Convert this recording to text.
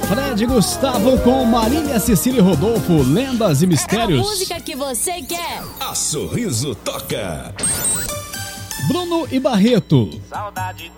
Fred Gustavo com Marília, Cecília e Rodolfo, Lendas e Mistérios. A música que você quer. A Sorriso toca. Bruno e Barreto. Saudade